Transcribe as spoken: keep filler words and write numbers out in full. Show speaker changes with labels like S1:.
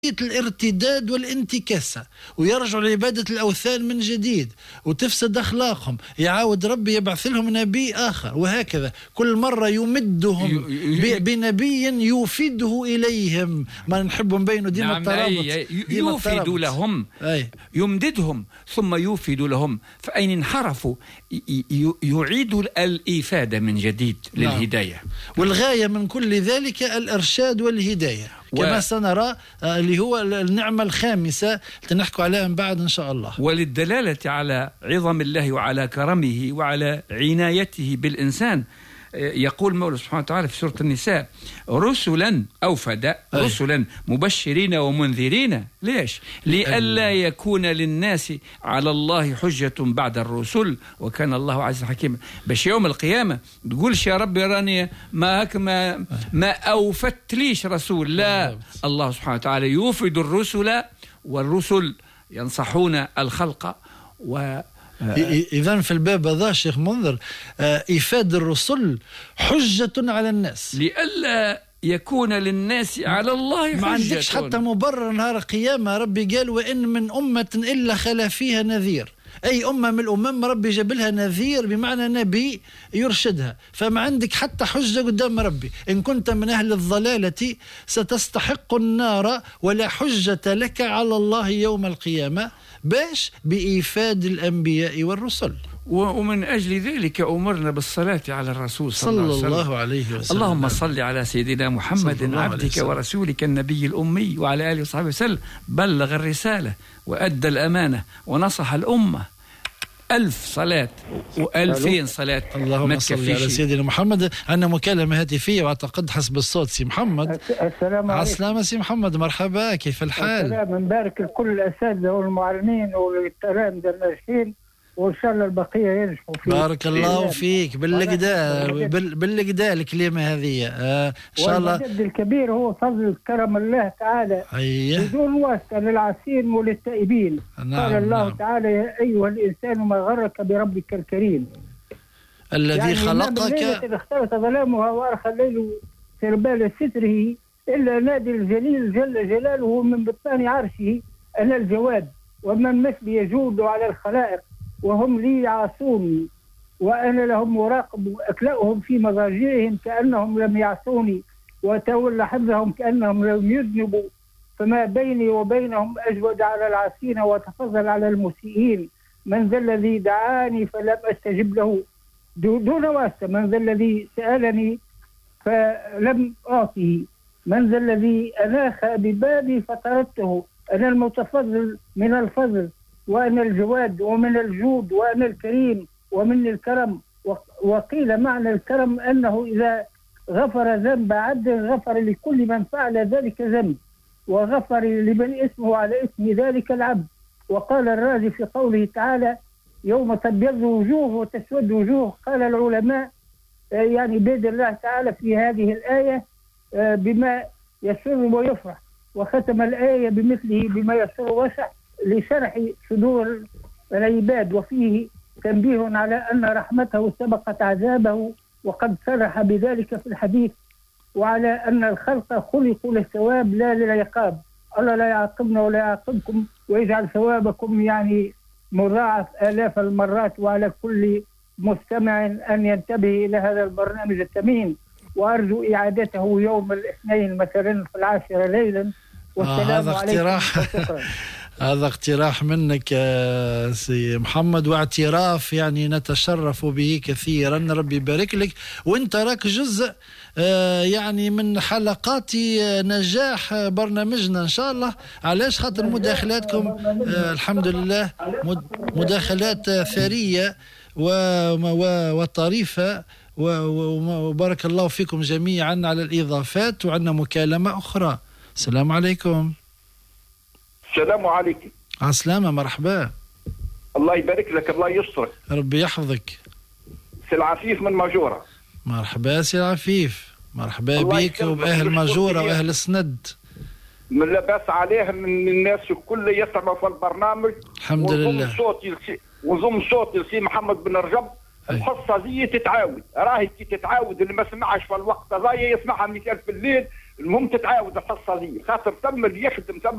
S1: الارتداد والانتكاسة، ويرجعوا لعبادة الأوثان من جديد وتفسد أخلاقهم، يعاود ربي يبعث لهم نبي آخر، وهكذا كل مرة يمدهم بنبي يوفده إليهم. ما نحب نبينه ديما
S2: نعم
S1: الترابط،
S2: يوفد لهم أي. يمددهم ثم يوفد لهم، فأين انحرفوا يعيد الإفادة من جديد للهداية.
S1: نعم. والغاية من كل ذلك الإرشاد والهداية كما و... سنرى اللي هو النعمة الخامسة تنحكوا عليها من بعد إن شاء الله.
S2: وللدلالة على عظم الله وعلى كرمه وعلى عنايته بالإنسان يقول مولى سبحانه وتعالى في سورة النساء: رسلا أوفد رسلا مبشرين ومنذرين. ليش؟ لئلا يكون للناس على الله حجة بعد الرسل وكان الله عزيزا حكيما. باش يوم القيامة تقولش يا ربي راني ما هك ما, ما أوفدت ليش رسول، لا، الله سبحانه وتعالى يوفد الرسل والرسل ينصحون الخلق. و
S1: إذن في الباب هذا شيخ منذر إفادة الرسل حجة على الناس،
S2: لئلا يكون للناس على الله حجة.
S1: ما عندكش حتى مبرر نهار القيامة. ربي قال: وإن من أمة إلا خلا فيها نذير. أي أمة من الأمم ربي جاب لها نذير، بمعنى نبي يرشدها. فما عندك حتى حجة قدام ربي. إن كنت من أهل الضلالة ستستحق النار ولا حجة لك على الله يوم القيامة، باش بإيفاد الأنبياء والرسل.
S2: ومن أجل ذلك أمرنا بالصلاة على الرسول صلى,
S1: صلى
S2: الله,
S1: الله عليه وسلم.
S2: اللهم صل على سيدنا محمد عبدك ورسولك النبي الأمي وعلى آله وصحبه وسلم. بلغ الرسالة وأدى الأمانة ونصح الأمة. ألف صلاة وألفين صلاة.
S1: اللهم صل على سيدنا محمد. عندنا مكالمة هاتفية وأعتقد حسب الصوت. سي محمد.
S3: السلام عليكم.
S1: السلام سي محمد، مرحبا، كيف الحال؟
S3: السلام، نبارك لكل الأساتذة والمعلمين والتلامذة الناجحين، وإن شاء الله البقية ينجحوا فيه.
S1: بارك الله فيك. بالقدا بالقدا الكلمة هذه آه إن شاء الله.
S3: والمجد الكبير هو فضل كرم الله تعالى
S1: أيه.
S3: بدون واسطة للعاصين وللتائبين.
S1: نعم.
S3: قال الله
S1: نعم.
S3: تعالى: يا أيها الإنسان ما غرك بربك الكريم
S1: الذي يعني خلقك.
S3: يعني اختلط ظلامها وأرخى الليل سربال ستره إلا نادي الجليل جل جلاله من بطان عرشه أنا الجواد ومن مثلي يجود على الخلائق وهم لي عاصوني وأنا لهم مراقب أكلأهم في مضاجعهم كأنهم لم يعصوني وتولى حفظهم كأنهم لم يذنبوا فما بيني وبينهم أجود على العاصين وتفضل على المسيئين. من ذا الذي دعاني فلم أستجب له دون واسطة. من ذا الذي سألني فلم أعطه. من ذا الذي أناخ ببابي فطردته. أنا المتفضل من الفضل وأنا الجواد ومن الجود وأنا الكريم ومن الكرم. وقيل معنى الكرم أنه إذا غفر ذنب عبد غفر لكل من فعل ذلك ذنب وغفر لمن اسمه على اسم ذلك العبد. وقال الرازي في قوله تعالى: يوم تبيض وجوه وتسود وجوه. قال العلماء يعني بيد الله تعالى في هذه الآية بما يسر ويفرح، وختم الآية بمثله بما يسر ويفرح لشرح صدور العباد، وفيه تنبيه على أن رحمته سبقت عذابه وقد صرح بذلك في الحديث، وعلى أن الخلق خلقوا للثواب لا للعقاب. الله لا يعاقبنا ولا يعاقبكم ويجعل ثوابكم يعني مضاعف آلاف المرات. وعلى كل مستمع أن ينتبه إلى هذا البرنامج الثمين، وأرجو إعادته يوم الاثنين مثلا في العاشرة ليلا. والسلام
S1: آه
S3: عليكم.
S1: هذا اقتراح منك سي محمد، واعتراف يعني نتشرف به كثيرا. ربي يبارك لك. وانت راك جزء يعني من حلقات نجاح برنامجنا ان شاء الله. علاش؟ خاطر مداخلاتكم الحمد لله مداخلات ثرية وطريفة، وبارك الله فيكم جميعا على الإضافات. وعندنا مكالمة أخرى. السلام عليكم.
S4: السلام عليكم.
S1: عسلامة، مرحبا.
S4: الله يبارك لك، الله يسترك.
S1: ربي يحفظك.
S4: سي العفيف من ماجورة.
S1: مرحبا سي العفيف، مرحبا بك وبأهل ماجورة وأهل السند.
S4: من لاباس عليهم من الناس الكل يسمعوا في البرنامج.
S1: الحمد لله.
S4: وضم صوت يلسي وضم صوت يلسي محمد بن رجب. الحصة دي تتعاود، راهي كي تتعاود اللي ما سمعش في الوقت هذا يسمعها مثال في الليل المهم تتعاود الحصه هذه، خاطر تم اللي يخدم تم